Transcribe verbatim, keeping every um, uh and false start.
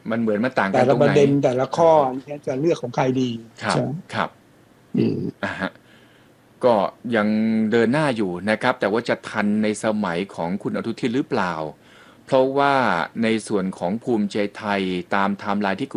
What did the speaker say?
มันเหมือนมันต่างกัแต่นตรงไหนละประเด็นแต่ละข้อเนี่ยจะเลือกของใครดีครับใช่ครับอืมอ่าฮะก็ยังเดินหน้าอยู่นะครับแต่ว่าจะทันในสมัยของคุณอนุทินหรือเปล่าเพราะว่าในส่วนของภูมิใจไทยตามไทม์ไลน์ที่